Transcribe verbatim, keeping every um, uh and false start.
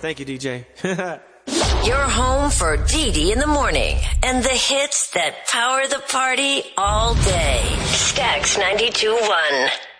Thank you, D J. You're home for Dee Dee in the morning and the hits that power the party all day. Stax ninety-two point one.